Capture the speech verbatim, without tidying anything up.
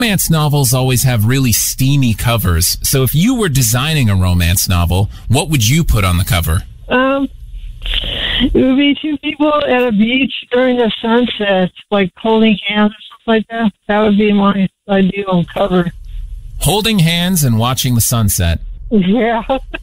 Romance novels always have really steamy covers. So if you were designing a romance novel, what would you put on the cover? Um, it would be two people at a beach during the sunset, like holding hands or something like that. That would be my ideal cover. Holding hands and watching the sunset. Yeah.